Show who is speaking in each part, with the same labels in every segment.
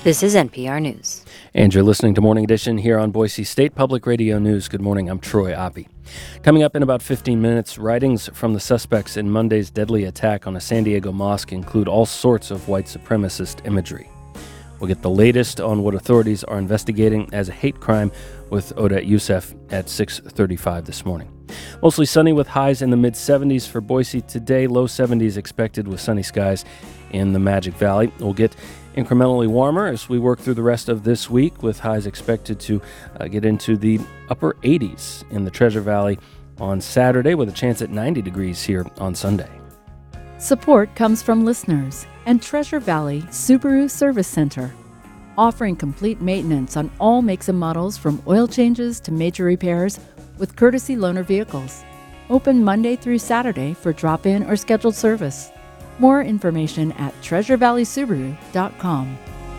Speaker 1: This is NPR News.
Speaker 2: And you're listening to Morning Edition here on Boise State Public Radio News. Good morning, I'm Troy Oppie. Coming up in about 15 minutes, writings from the suspects in Monday's deadly attack on a San Diego mosque include all sorts of white supremacist imagery. We'll get the latest on what authorities are investigating as a hate crime with Odette Youssef at 6:35 this morning. Mostly sunny with highs in the mid-70s for Boise today. Low 70s expected with sunny skies in the Magic Valley. We'll get incrementally warmer as we work through the rest of this week, with highs expected to get into the upper 80s in the Treasure Valley on Saturday, with a chance at 90 degrees here on Sunday.
Speaker 3: Support comes from listeners and Treasure Valley Subaru Service Center, offering complete maintenance on all makes and models from oil changes to major repairs with courtesy loaner vehicles. Open Monday through Saturday for drop-in or scheduled service. More information at treasurevalleysubaru.com.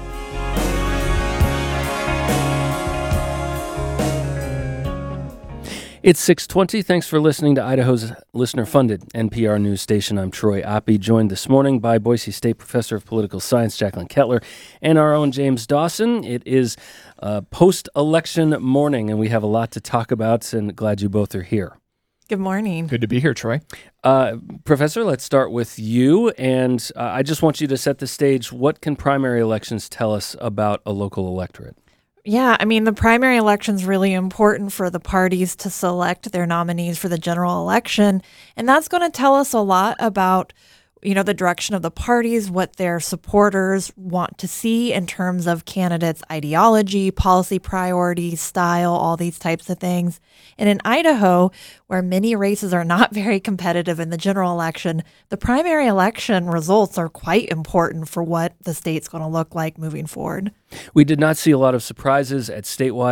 Speaker 2: It's 6:20. Thanks for listening to Idaho's listener-funded NPR news station. I'm Troy Oppie, joined this morning by Boise State Professor of Political Science Jacqueline Kettler and our own James Dawson. It is post-election morning, and we have a lot to talk about, and glad you both are here.
Speaker 4: Good morning.
Speaker 5: Good to be here, Troy.
Speaker 2: Professor, let's start with you, and I just want you to set the stage. What can primary elections tell us about a local electorate?
Speaker 4: Yeah, I mean, the primary election is really important for the parties to select their nominees for the general election, and that's going to tell us a lot about, the direction of the parties, what their supporters want to see in terms of candidates' ideology, policy priorities, style, all these types of things. And in Idaho, where many races are not very competitive in the general election, the primary election results are quite important for what the state's going to look like moving forward.
Speaker 2: We did not see a lot of surprises at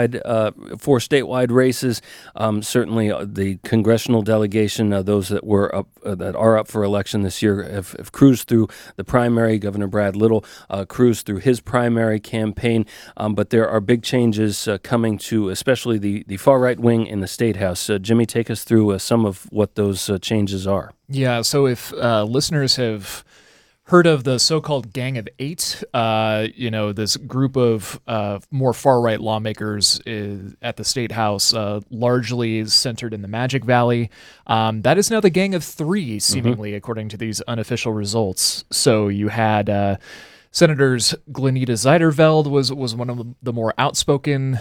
Speaker 2: for statewide races. Certainly, the congressional delegation, those that are up for election this year, have cruised through the primary. Governor Brad Little cruised through his primary campaign, but there are big changes coming to, especially the far right wing in the State House. Jimmy, take us through some of what those changes are.
Speaker 5: Yeah, so if listeners have heard of the so-called Gang of Eight, this group of more far-right lawmakers at the State House, largely centered in the Magic Valley. That is now the Gang of Three, seemingly, according to these unofficial results. So you had Senators Glenita Ziderveld was one of the more outspoken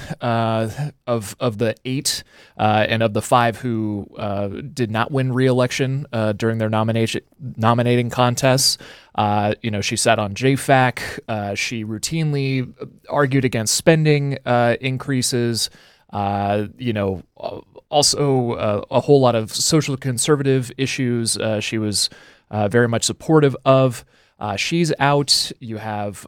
Speaker 5: of the eight, and of the five who did not win re-election during their nominating contests. She sat on JFAC. She routinely argued against spending increases. Also a whole lot of social conservative issues she was very much supportive of. She's out. You have,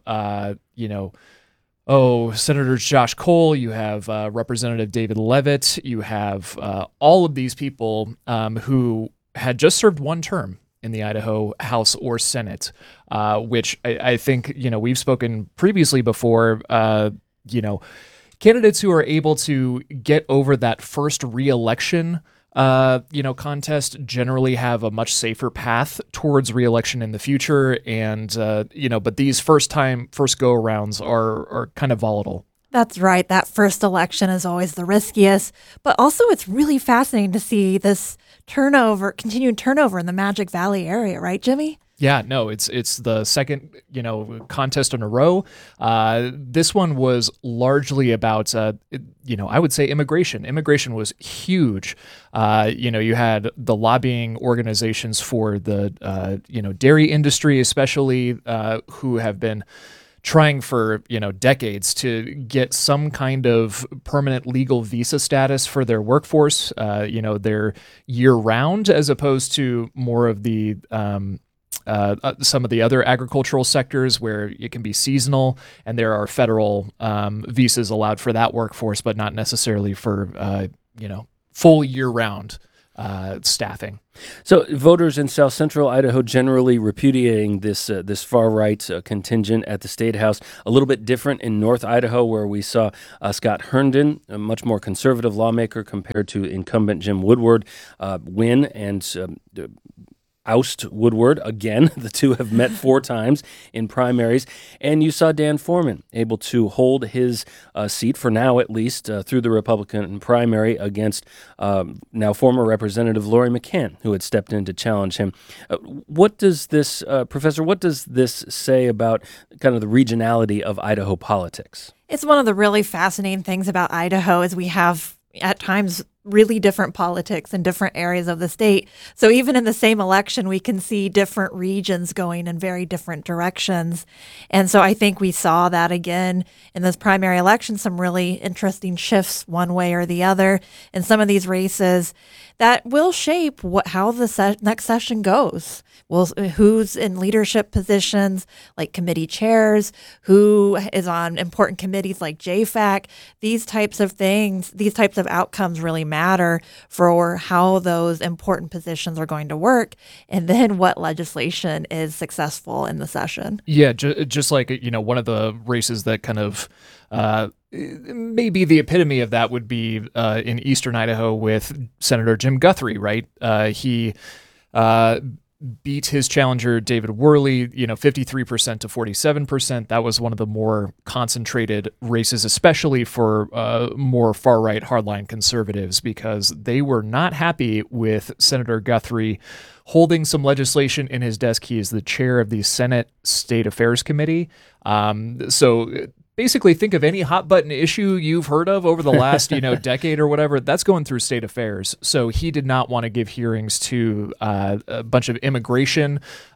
Speaker 5: Senator Josh Cole. You have Representative David Leavitt. You have all of these people who had just served one term in the Idaho House or Senate, which I think, we've spoken previously before, candidates who are able to get over that first re-election contest generally have a much safer path towards re-election in the future. And, but these first go-arounds are kind of volatile.
Speaker 4: That's right. That first election is always the riskiest. But also it's really fascinating to see this continued turnover in the Magic Valley area, right, Jimmy?
Speaker 5: Yeah, no, it's the second, contest in a row. This one was largely about, I would say immigration. Immigration was huge. You had the lobbying organizations for the, dairy industry, especially, who have been trying for, decades to get some kind of permanent legal visa status for their workforce. They're year-round as opposed to more of the some of the other agricultural sectors where it can be seasonal, and there are federal visas allowed for that workforce, but not necessarily for full year-round staffing.
Speaker 2: So voters in South Central Idaho generally repudiating this far-right contingent at the State House. A little bit different in North Idaho, where we saw Scott Herndon, a much more conservative lawmaker compared to incumbent Jim Woodward, win and oust Woodward again. The two have met 4 times in primaries. And you saw Dan Foreman able to hold his seat, for now at least, through the Republican primary against now former Representative Lori McCann, who had stepped in to challenge him. What does this, Professor, what does this say about kind of the regionality of Idaho politics?
Speaker 4: It's one of the really fascinating things about Idaho is we have at times really different politics in different areas of the state. So even in the same election, we can see different regions going in very different directions. And so I think we saw that again in this primary election, some really interesting shifts one way or the other in some of these races that will shape how the next session goes. Who's in leadership positions like committee chairs, who is on important committees like JFAC. These types of things, these types of outcomes really matter for how those important positions are going to work, and then what legislation is successful in the session.
Speaker 5: Yeah, just like, one of the races that kind of maybe the epitome of that would be in eastern Idaho with Senator Jim Guthrie, right? He beat his challenger, David Worley, 53% to 47%. That was one of the more concentrated races, especially for more far-right hardline conservatives, because they were not happy with Senator Guthrie holding some legislation in his desk. He is the chair of the Senate State Affairs Committee. So basically, think of any hot button issue you've heard of over the last, decade or whatever. That's going through state affairs. So he did not want to give hearings to a bunch of immigration,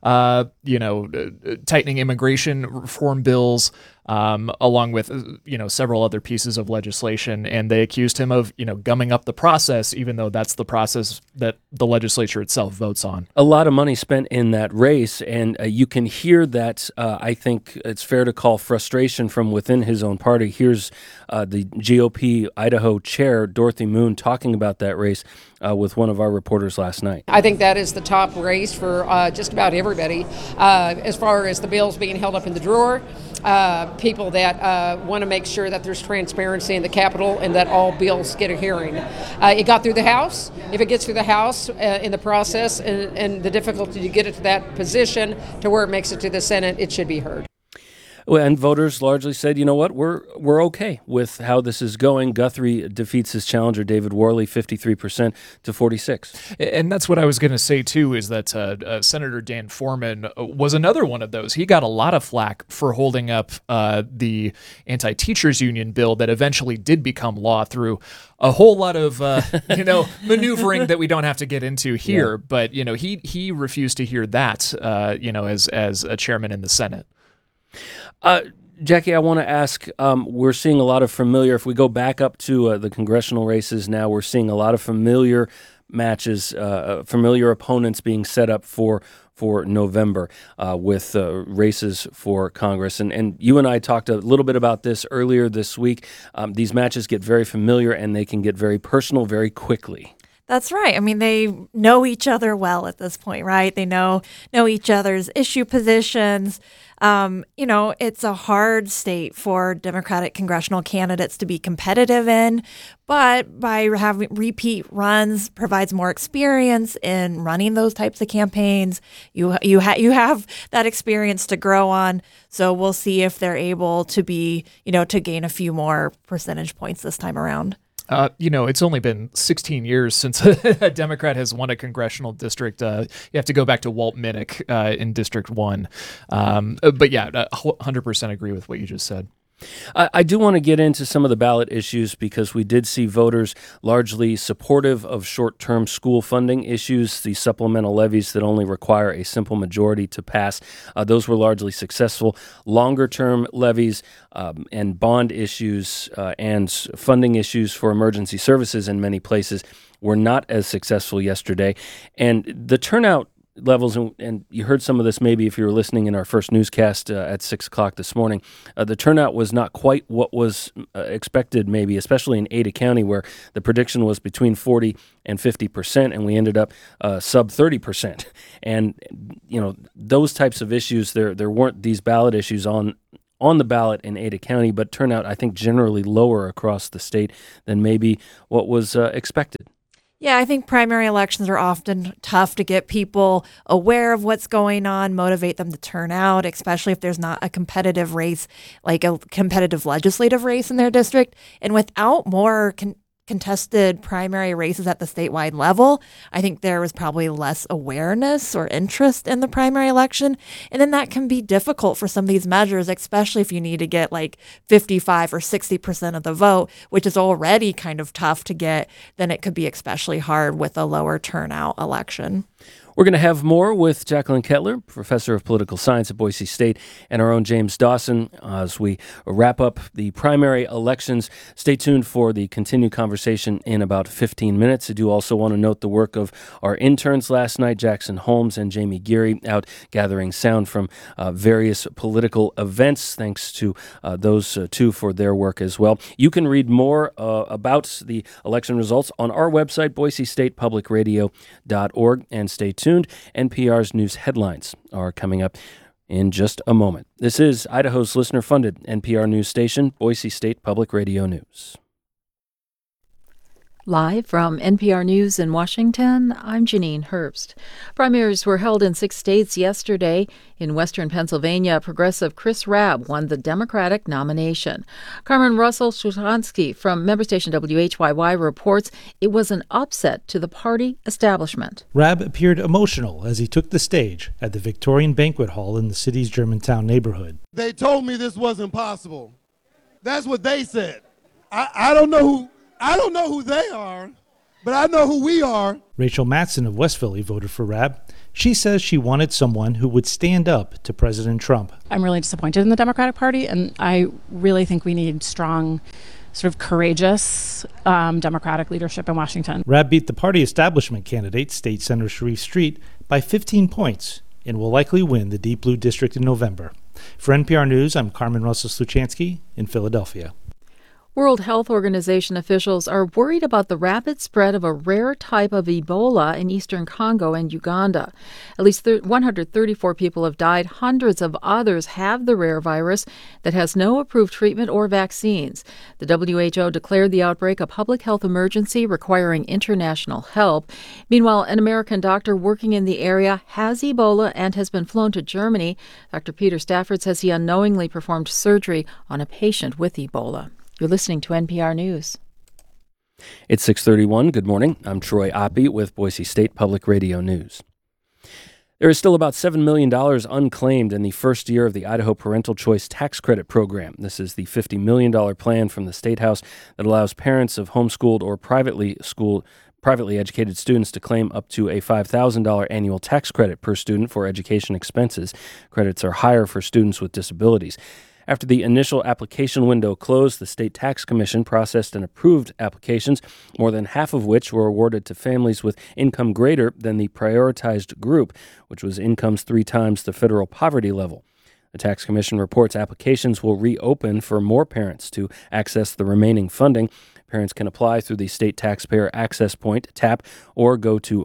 Speaker 5: tightening immigration reform bills, along with, several other pieces of legislation. And they accused him of, gumming up the process, even though that's the process that the legislature itself votes on.
Speaker 2: A lot of money spent in that race, and you can hear that. I think it's fair to call frustration from within his own party. Here's the GOP Idaho chair, Dorothy Moon, talking about that race with one of our reporters last night.
Speaker 1: I think that is the top race for just about everybody. As far as the bills being held up in the drawer, people that want to make sure that there's transparency in the Capitol and that all bills get a hearing. It got through the House. If it gets through the House in the process and the difficulty to get it to that position to where it makes it to the Senate, it should be heard.
Speaker 2: Well, and voters largely said, you know what, we're okay with how this is going. Guthrie defeats his challenger, David Worley, 53% to 46%.
Speaker 5: And that's what I was going to say, too, is that Senator Dan Foreman was another one of those. He got a lot of flack for holding up the anti-teachers union bill that eventually did become law through a whole lot of, maneuvering that we don't have to get into here. Yeah. But, he refused to hear that, as a chairman in the Senate.
Speaker 2: Jackie, I want to ask, we're seeing a lot of familiar, if we go back up to the congressional races now, we're seeing a lot of familiar matches, familiar opponents being set up for November with races for Congress. And you and I talked a little bit about this earlier this week. These matches get very familiar and they can get very personal very quickly.
Speaker 4: That's right. I mean, they know each other well at this point, right? They know each other's issue positions. It's a hard state for Democratic congressional candidates to be competitive in, but by having repeat runs provides more experience in running those types of campaigns. You have that experience to grow on. So we'll see if they're able to to gain a few more percentage points this time around.
Speaker 5: It's only been 16 years since a Democrat has won a congressional district. You have to go back to Walt Minnick in District 1. But yeah, 100% agree with what you just said.
Speaker 2: I do want to get into some of the ballot issues because we did see voters largely supportive of short-term school funding issues, the supplemental levies that only require a simple majority to pass. Those were largely successful. Longer-term levies and bond issues and funding issues for emergency services in many places were not as successful yesterday. And the turnout levels, and you heard some of this maybe if you were listening in our first newscast at 6 o'clock this morning, the turnout was not quite what was expected maybe, especially in Ada County where the prediction was between 40 and 50%, and we ended up sub 30%. And, those types of issues, there weren't these ballot issues on the ballot in Ada County, but turnout, I think, generally lower across the state than maybe what was expected.
Speaker 4: Yeah, I think primary elections are often tough to get people aware of what's going on, motivate them to turn out, especially if there's not a competitive race, like a competitive legislative race in their district. And without more contested primary races at the statewide level, I think there was probably less awareness or interest in the primary election. And then that can be difficult for some of these measures, especially if you need to get like 55 or 60% of the vote, which is already kind of tough to get. Then it could be especially hard with a lower turnout election.
Speaker 2: We're going to have more with Jacqueline Kettler, professor of political science at Boise State, and our own James Dawson as we wrap up the primary elections. Stay tuned for the continued conversation in about 15 minutes. I do also want to note the work of our interns last night, Jackson Holmes and Jamie Geary, out gathering sound from various political events. Thanks to those two for their work as well. You can read more about the election results on our website, boisestatepublicradio.org, and stay tuned. NPR's news headlines are coming up in just a moment. This is Idaho's listener-funded NPR news station, Boise State Public Radio News.
Speaker 3: Live from NPR News in Washington, I'm Janine Herbst. Primaries were held in 6 states yesterday. In western Pennsylvania, progressive Chris Rabb won the Democratic nomination. Carmen Russell-Szuchansky from member station WHYY reports it was an upset to the party establishment.
Speaker 6: Rabb appeared emotional as he took the stage at the Victorian Banquet Hall in the city's Germantown neighborhood.
Speaker 7: They told me this wasn't possible. That's what they said. I don't know who they are, but I know who we are.
Speaker 6: Rachel Matson of West Philly voted for Rabb. She says she wanted someone who would stand up to President Trump.
Speaker 8: I'm really disappointed in the Democratic Party, and I really think we need strong, sort of courageous Democratic leadership in Washington.
Speaker 6: Rabb beat the party establishment candidate, State Senator Sharif Street, by 15 points and will likely win the Deep Blue District in November. For NPR News, I'm Carmen Russell-Sluchansky in Philadelphia.
Speaker 3: World Health Organization officials are worried about the rapid spread of a rare type of Ebola in eastern Congo and Uganda. At least 134 people have died. Hundreds of others have the rare virus that has no approved treatment or vaccines. The WHO declared the outbreak a public health emergency requiring international help. Meanwhile, an American doctor working in the area has Ebola and has been flown to Germany. Dr. Peter Stafford says he unknowingly performed surgery on a patient with Ebola. You're listening to NPR News.
Speaker 2: It's 6:31. Good morning. I'm Troy Oppie with Boise State Public Radio News. There is still about $7 million unclaimed in the first year of the Idaho Parental Choice Tax Credit Program. This is the $50 million plan from the State House that allows parents of homeschooled or privately educated students to claim up to a $5,000 annual tax credit per student for education expenses. Credits are higher for students with disabilities. After the initial application window closed, the State Tax Commission processed and approved applications, more than half of which were awarded to families with income greater than the prioritized group, which was incomes 3 times the federal poverty level. The Tax Commission reports applications will reopen for more parents to access the remaining funding. Parents can apply through the State Taxpayer Access Point, TAP, or go to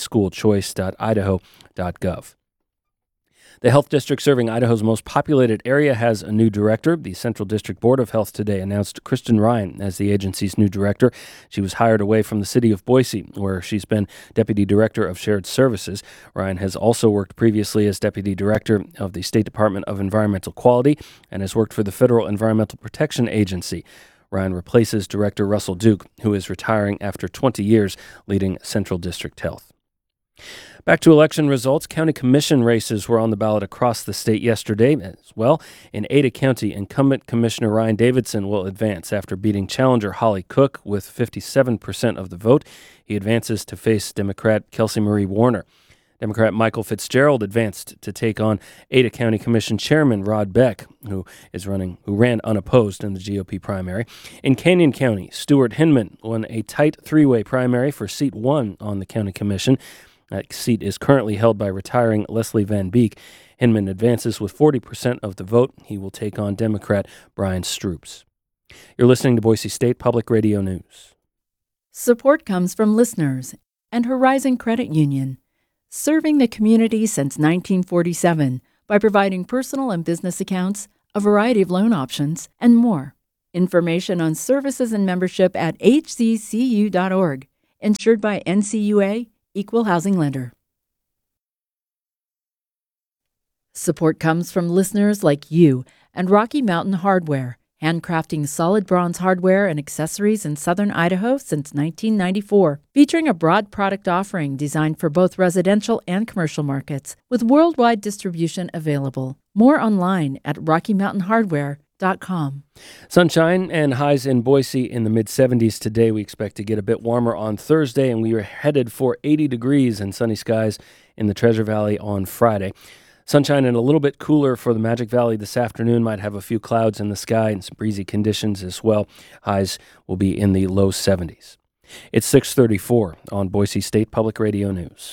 Speaker 2: myschoolchoice.idaho.gov. The health district serving Idaho's most populated area has a new director. The Central District Board of Health today announced Kristen Ryan as the agency's new director. She was hired away from the city of Boise, where she's been Deputy Director of Shared Services. Ryan has also worked previously as Deputy Director of the State Department of Environmental Quality and has worked for the Federal Environmental Protection Agency. Ryan replaces Director Russell Duke, who is retiring after 20 years leading Central District Health. Back to election results. County commission races were on the ballot across the state yesterday as well. In Ada County, incumbent Commissioner Ryan Davidson will advance after beating challenger Holly Cook with 57% of the vote. He advances to face Democrat Kelsey Marie Warner. Democrat Michael Fitzgerald advanced to take on Ada County Commission Chairman Rod Beck, who ran unopposed in the GOP primary. In Canyon County, Stuart Hinman won a tight 3-way primary for seat 1 on the county commission. That seat is currently held by retiring Leslie Van Beek. Hinman advances with 40% of the vote. He will take on Democrat Brian Stroups. You're listening to Boise State Public Radio News.
Speaker 3: Support comes from listeners and Horizon Credit Union, serving the community since 1947 by providing personal and business accounts, a variety of loan options, and more. Information on services and membership at hccu.org. Insured by NCUA, Equal Housing Lender. Support comes from listeners like you and Rocky Mountain Hardware, handcrafting solid bronze hardware and accessories in southern Idaho since 1994, featuring a broad product offering designed for both residential and commercial markets, with worldwide distribution available. More online at RockyMountainHardware.com.
Speaker 2: Sunshine and highs in Boise in the mid-70s today. We expect to get a bit warmer on Thursday, and we are headed for 80 degrees and sunny skies in the Treasure Valley on Friday. Sunshine and a little bit cooler for the Magic Valley this afternoon. Might have a few clouds in the sky and some breezy conditions as well. Highs will be in the low 70s. It's 6:34 on Boise State Public Radio News.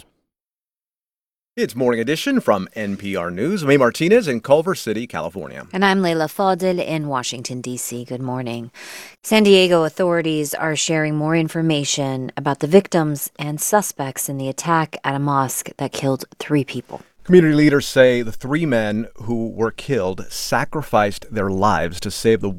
Speaker 9: It's Morning Edition from NPR News. I'm A. Martinez in Culver City, California.
Speaker 10: And I'm Layla Fadil in Washington, D.C. Good morning. San Diego authorities are sharing more information about the victims and suspects in the attack at a mosque that killed 3 people.
Speaker 9: Community leaders say the 3 men who were killed sacrificed their lives to save the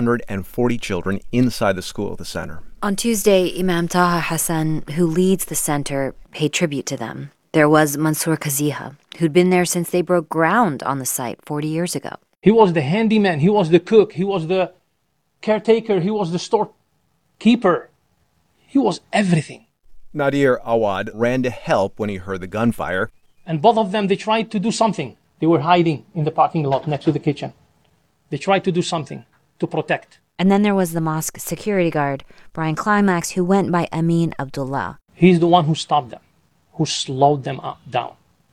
Speaker 9: 140 children inside the school at the center.
Speaker 10: On Tuesday, Imam Taha Hassan, who leads the center, paid tribute to them. There was Mansour Kaziha, who'd been there since they broke ground on the site 40 years ago.
Speaker 11: He was the handyman, he was the cook, he was the caretaker, he was the storekeeper. He was everything.
Speaker 9: Nadir Awad ran to help when he heard the gunfire.
Speaker 11: And both of them, they tried to do something. They were hiding in the parking lot next to the kitchen. They tried to do something to protect.
Speaker 10: And then there was the mosque security guard, Brian Climax, who went by Amin Abdullah.
Speaker 11: He's the one who stopped them, who slowed them down.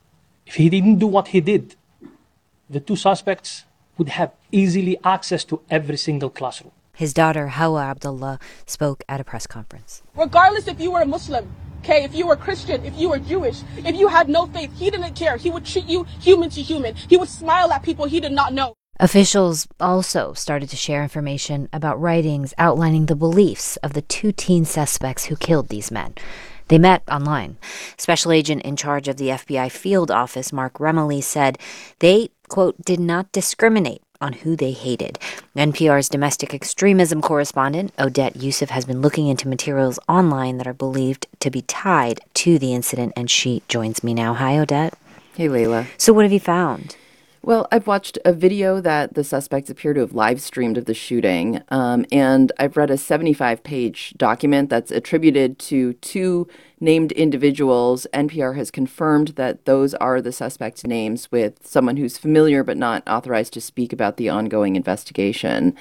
Speaker 11: If he didn't do what he did, the 2 suspects would have easily access to every single classroom.
Speaker 10: His daughter, Hawa Abdullah, spoke at a press conference.
Speaker 12: Regardless if you were a Muslim, okay, if you were Christian, if you were Jewish, if you had no faith, he didn't care. He would treat you human to human. He would smile at people he did not know.
Speaker 10: Officials also started to share information about writings outlining the beliefs of the 2 teen suspects who killed these men. They met online. Special agent in charge of the FBI field office, Mark Remley, said they, quote, did not discriminate on who they hated. NPR's domestic extremism correspondent, Odette Yusuf, has been looking into materials online that are believed to be tied to the incident, and she joins me now. Hi, Odette.
Speaker 13: Hey, Layla.
Speaker 10: So what have you found?
Speaker 13: Well, I've watched a video that the suspects appear to have live streamed of the shooting, and I've read a 75-page document that's attributed to 2 named individuals. NPR has confirmed that those are the suspects' names, with someone who's familiar but not authorized to speak about the ongoing investigation.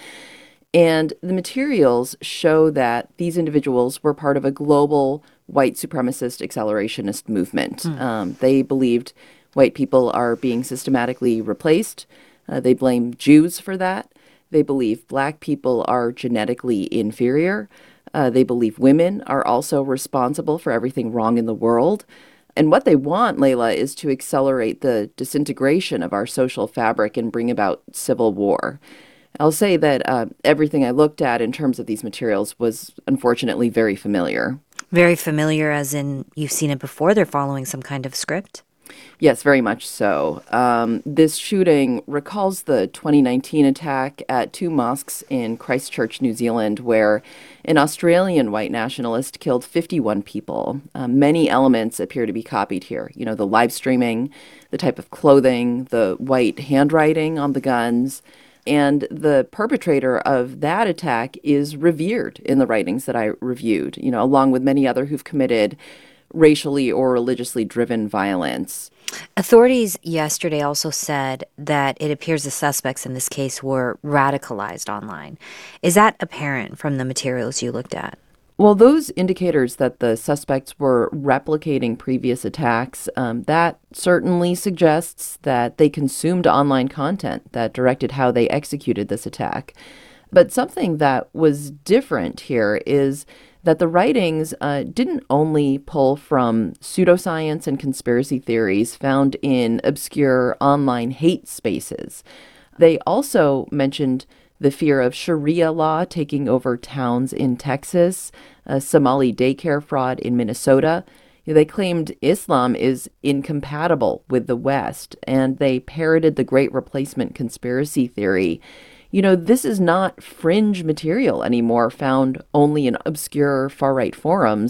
Speaker 13: And the materials show that these individuals were part of a global white supremacist accelerationist movement. They believed white people are being systematically replaced. They blame Jews for that. They believe black people are genetically inferior. They believe women are also responsible for everything wrong in the world. And what they want, Layla, is to accelerate the disintegration of our social fabric and bring about civil war. I'll say that everything I looked at in terms of these materials was unfortunately very familiar.
Speaker 10: Very familiar as in you've seen it before? They're following some kind of script?
Speaker 13: Yes, very much so. This shooting recalls the 2019 attack at 2 mosques in Christchurch, New Zealand, where an Australian white nationalist killed 51 people. Many elements appear to be copied here. You know, the live streaming, the type of clothing, the white handwriting on the guns. And the perpetrator of that attack is revered in the writings that I reviewed, you know, along with many other who've committed racially or religiously driven violence.
Speaker 10: Authorities yesterday also said that it appears the suspects in this case were radicalized online. Is that apparent from the materials you looked at?
Speaker 13: Well, those indicators that the suspects were replicating previous attacks, that certainly suggests that they consumed online content that directed how they executed this attack. But something that was different here is that the writings didn't only pull from pseudoscience and conspiracy theories found in obscure online hate spaces. They also mentioned the fear of Sharia law taking over towns in Texas, a Somali daycare fraud in Minnesota. They claimed Islam is incompatible with the West, and they parroted the Great Replacement conspiracy theory. You know, this is not fringe material anymore found only in obscure far-right forums.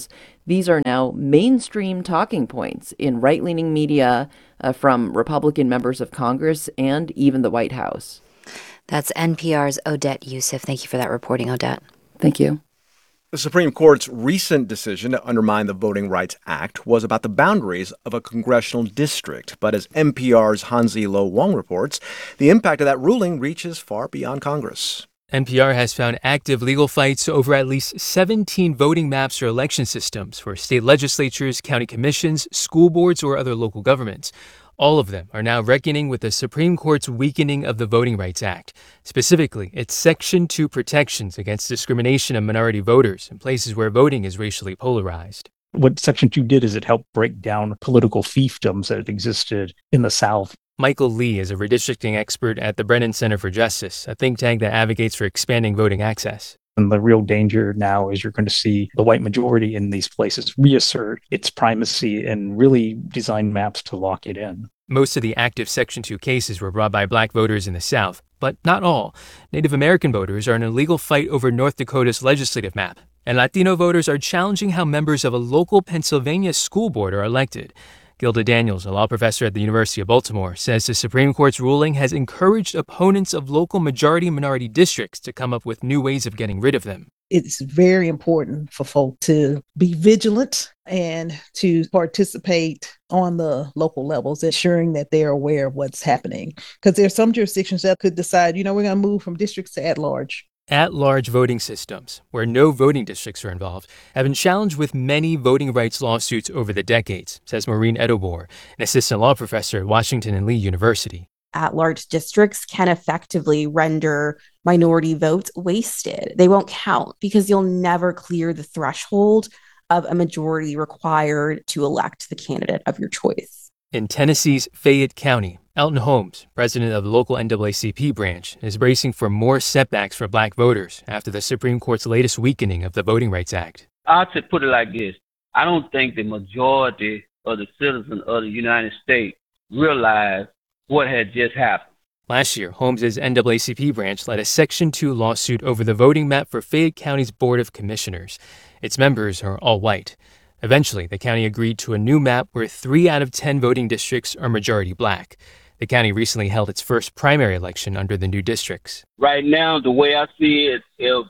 Speaker 13: These are now mainstream talking points in right-leaning media from Republican members of Congress and even the White House.
Speaker 10: That's NPR's Odette Youssef. Thank you for that reporting, Odette.
Speaker 13: Thank you.
Speaker 9: The Supreme Court's recent decision to undermine the Voting Rights Act was about the boundaries of a congressional district. But as NPR's Hansi Lo Wong reports, the impact of that ruling reaches far beyond Congress.
Speaker 14: NPR has found active legal fights over at least 17 voting maps or election systems for state legislatures, county commissions, school boards, or other local governments. All of them are now reckoning with the Supreme Court's weakening of the Voting Rights Act, specifically its Section 2 protections against discrimination of minority voters in places where voting is racially polarized.
Speaker 15: What Section 2 did is it helped break down political fiefdoms that existed in the South.
Speaker 14: Michael Lee is a redistricting expert at the Brennan Center for Justice, a think tank that advocates for expanding voting access.
Speaker 15: And the real danger now is you're going to see the white majority in these places reassert its primacy and really design maps to lock it in.
Speaker 14: Most of the active Section 2 cases were brought by black voters in the South, but not all. Native American voters are in a legal fight over North Dakota's legislative map, and Latino voters are challenging how members of a local Pennsylvania school board are elected. Gilda Daniels, a law professor at the University of Baltimore, says the Supreme Court's ruling has encouraged opponents of local majority-minority districts to come up with new ways of getting rid of them.
Speaker 16: It's very important for folk to be vigilant and to participate on the local levels, ensuring that they're aware of what's happening. Because there are some jurisdictions that could decide, we're going to move from districts to at-large.
Speaker 14: At-large voting systems, where no voting districts are involved, have been challenged with many voting rights lawsuits over the decades, says Maureen Edobor, an assistant law professor at Washington and Lee University.
Speaker 17: At-large districts can effectively render minority votes wasted. They won't count because you'll never clear the threshold of a majority required to elect the candidate of your choice.
Speaker 14: In Tennessee's Fayette County, Elton Holmes, president of the local NAACP branch, is bracing for more setbacks for black voters after the Supreme Court's latest weakening of the Voting Rights Act.
Speaker 18: I'll put it like this. I don't think the majority of the citizens of the United States realize what had just happened.
Speaker 14: Last year, Holmes' NAACP branch led a Section 2 lawsuit over the voting map for Fayette County's Board of Commissioners. Its members are all white. Eventually, the county agreed to a new map where 3 out of 10 voting districts are majority black. The county recently held its first primary election under the new districts.
Speaker 18: Right now, the way I see it, if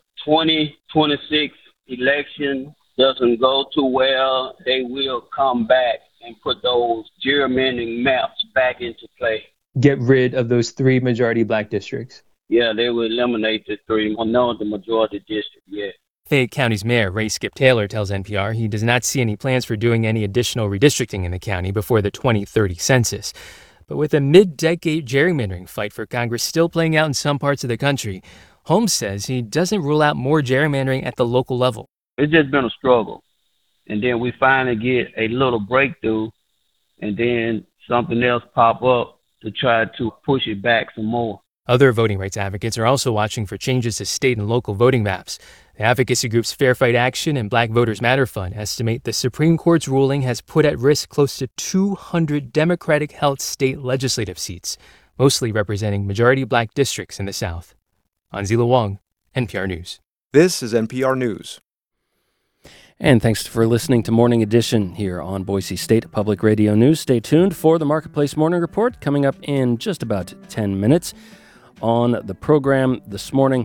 Speaker 18: 2026 election doesn't go too well, they will come back and put those gerrymandering maps back into play.
Speaker 14: Get rid of those 3 majority black districts.
Speaker 18: Yeah, they will eliminate the 3. No, the majority district, yeah.
Speaker 14: Fayette County's mayor, Ray Skip Taylor, tells NPR he does not see any plans for doing any additional redistricting in the county before the 2030 census. But with a mid-decade gerrymandering fight for Congress still playing out in some parts of the country, Holmes says he doesn't rule out more gerrymandering at the local level.
Speaker 18: It's just been a struggle. And then we finally get a little breakthrough, and then something else pop up to try to push it back some more.
Speaker 14: Other voting rights advocates are also watching for changes to state and local voting maps. The advocacy groups Fair Fight Action and Black Voters Matter Fund estimate the Supreme Court's ruling has put at risk close to 200 Democratic-held state legislative seats, mostly representing majority black districts in the South. Hansi Lo Wong, NPR News.
Speaker 9: This is NPR News.
Speaker 2: And thanks for listening to Morning Edition here on Boise State Public Radio News. Stay tuned for the Marketplace Morning Report coming up in just about 10 minutes. On the program this morning,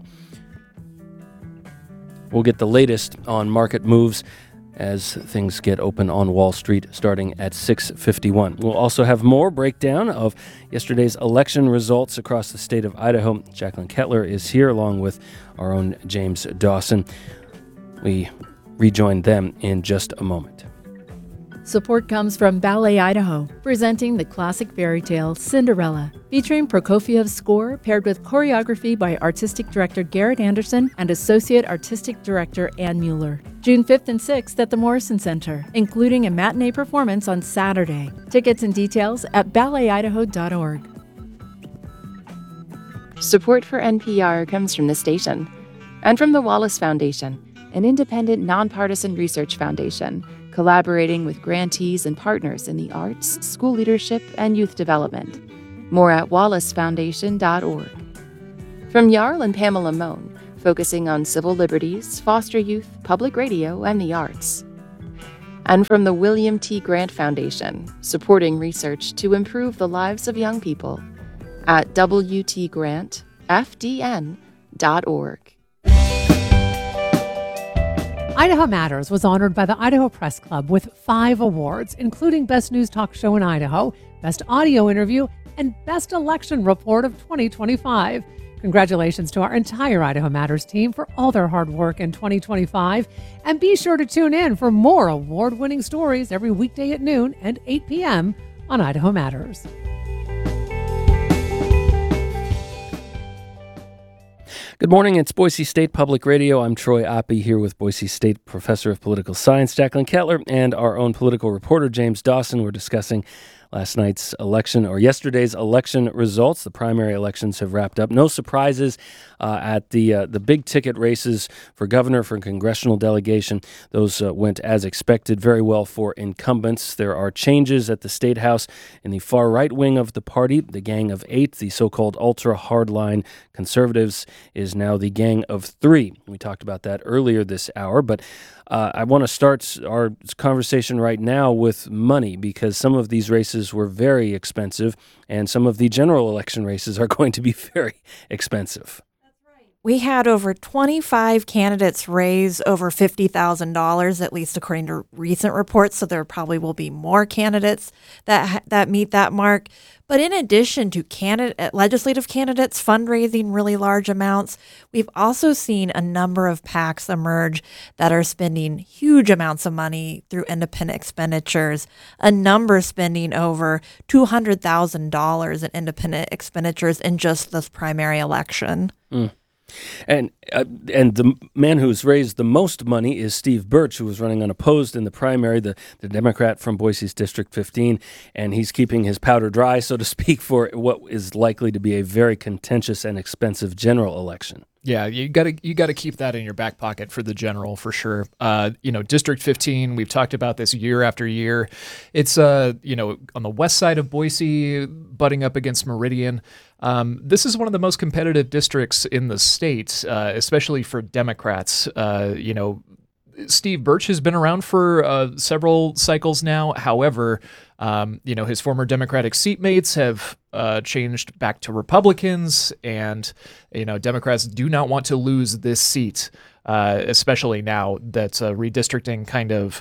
Speaker 2: we'll get the latest on market moves as things get open on Wall Street starting at 6:51. We'll also have more breakdown of yesterday's election results across the state of Idaho. Jacqueline Kettler is here along with our own James Dawson. We rejoin them in just a moment.
Speaker 3: Support comes from Ballet Idaho, presenting the classic fairy tale Cinderella, featuring Prokofiev's score paired with choreography by Artistic Director Garrett Anderson and Associate Artistic Director Ann Mueller. June 5th and 6th at the Morrison Center, including a matinee performance on Saturday. Tickets and details at balletidaho.org.
Speaker 19: Support for NPR comes from the station and from the Wallace Foundation, an independent, nonpartisan research foundation collaborating with grantees and partners in the arts, school leadership, and youth development. More at wallacefoundation.org. From Jarl and Pamela Mohn, focusing on civil liberties, foster youth, public radio, and the arts. and from the William T. Grant Foundation, supporting research to improve the lives of young people at wtgrantfdn.org.
Speaker 20: Idaho Matters was honored by the Idaho Press Club with 5 awards, including Best News Talk Show in Idaho, Best Audio Interview, and Best Election Report of 2025. Congratulations to our entire Idaho Matters team for all their hard work in 2025. And be sure to tune in for more award-winning stories every weekday at noon and 8 p.m. on Idaho Matters.
Speaker 2: Good morning. It's Boise State Public Radio. I'm Troy Oppie here with Boise State Professor of Political Science Jacqueline Kettler and our own political reporter James Dawson. We're discussing last night's election, or yesterday's election results. The primary elections have wrapped up. No surprises at the big ticket races for governor, for congressional delegation. Those went as expected, very well for incumbents. There are changes at the State House in the far right wing of the party. The Gang of 8, the so-called ultra-hardline conservatives, is now the Gang of 3. We talked about that earlier this hour, but I want to start our conversation right now with money, because some of these races were very expensive, and some of the general election races are going to be very expensive.
Speaker 4: We had over 25 candidates raise over $50,000, at least according to recent reports. So there probably will be more candidates that meet that mark. But in addition to legislative candidates fundraising really large amounts, we've also seen a number of PACs emerge that are spending huge amounts of money through independent expenditures, a number spending over $200,000 in independent expenditures in just this primary election.
Speaker 2: And the man who's raised the most money is Steve Birch, who was running unopposed in the primary, the Democrat from Boise's District 15, and he's keeping his powder dry, so to speak, for what is likely to be a very contentious and expensive general election.
Speaker 5: Yeah, you got to keep that in your back pocket for the general, for sure. District 15, we've talked about this year after year. It's on the west side of Boise, butting up against Meridian. This is one of the most competitive districts in the state, especially for Democrats. Steve Birch has been around for several cycles now. However, his former Democratic seatmates have changed back to Republicans, and Democrats do not want to lose this seat, especially now that redistricting kind of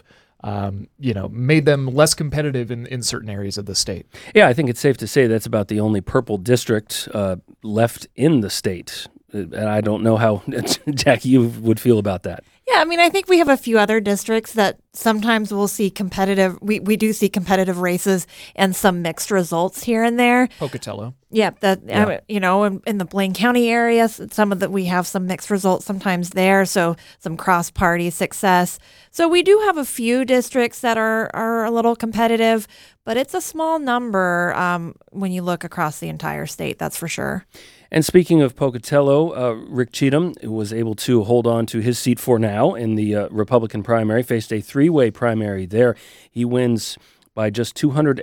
Speaker 5: made them less competitive in certain areas of the state.
Speaker 2: Yeah, I think it's safe to say that's about the only purple district left in the state. And I don't know how, Jackie, you would feel about that.
Speaker 4: Yeah, I mean, I think we have a few other districts that sometimes we'll see competitive. We do see competitive races and some mixed results here and there.
Speaker 5: Pocatello.
Speaker 4: Yeah, in the Blaine County area, we have some mixed results sometimes there. So some cross-party success. So we do have a few districts that are a little competitive, but it's a small number when you look across the entire state. That's for sure.
Speaker 2: And speaking of Pocatello, Rick Cheatham was able to hold on to his seat for now in the Republican primary, faced a 3-way primary there. He wins by just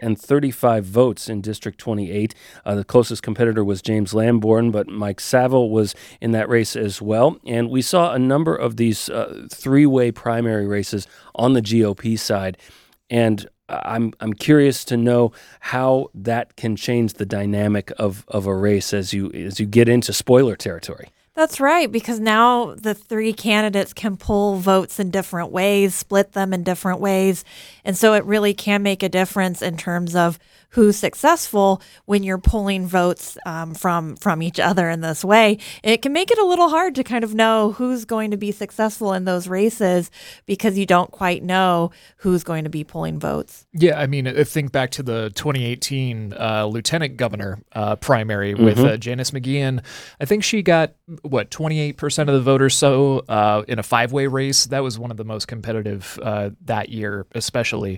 Speaker 2: 235 votes in District 28. The closest competitor was James Lamborn, but Mike Saville was in that race as well. And we saw a number of these 3-way primary races on the GOP side. And I'm curious to know how that can change the dynamic of a race as you get into spoiler territory.
Speaker 4: That's right, because now the 3 candidates can pull votes in different ways, split them in different ways. And so it really can make a difference in terms of who's successful when you're pulling votes from each other in this way. It can make it a little hard to kind of know who's going to be successful in those races because you don't quite know who's going to be pulling votes.
Speaker 5: Yeah, I mean, think back to the 2018 lieutenant governor primary with Janice McGeehan. I think she got, 28% of the voters in a 5-way race. That was one of the most competitive that year, especially.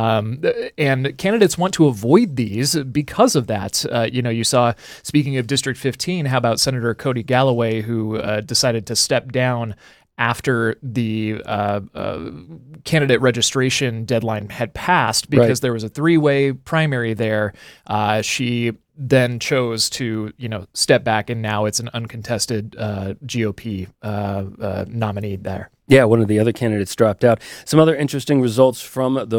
Speaker 5: And candidates want to avoid these because of that. You saw, speaking of District 15, how about Senator Cody Galloway, who decided to step down after the candidate registration deadline had passed, because there was a 3-way primary there. She then chose to, step back, and now it's an uncontested GOP nominee there.
Speaker 2: Yeah, one of the other candidates dropped out. Some other interesting results from the